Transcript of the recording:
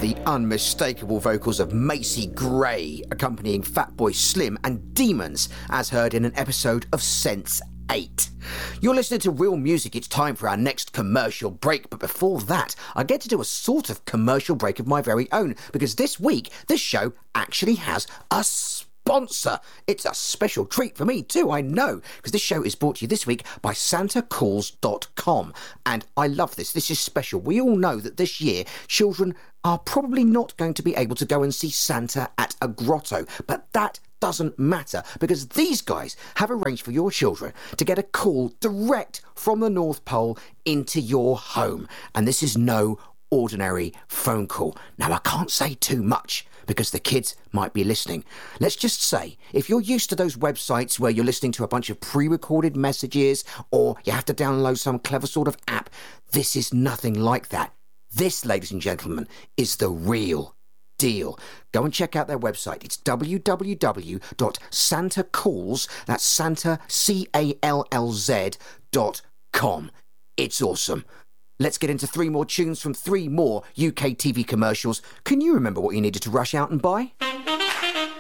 The unmistakable vocals of Macy Gray accompanying Fatboy Slim and Demons as heard in an episode of Sense8. You're listening to Real Music. It's time for our next commercial break, but before that I get to do a sort of commercial break of my very own, because this week this show actually has a sponsor. It's a special treat for me too, I know, because this show is brought to you this week by SantaCalls.com, and I love this. This is special. We all know that this year children are probably not going to be able to go and see Santa at a grotto, but that doesn't matter, because these guys have arranged for your children to get a call direct from the North Pole into your home, and this is no ordinary phone call. Now, I can't say too much because the kids might be listening. Let's just say, if you're used to those websites where you're listening to a bunch of pre-recorded messages or you have to download some clever sort of app, this is nothing like that. This, ladies and gentlemen, is the real deal. Go and check out their website. It's www.santacalls, that's Santa, CALLZ.com. It's awesome. Let's get into 3 more tunes from 3 more UK TV commercials. Can you remember what you needed to rush out and buy?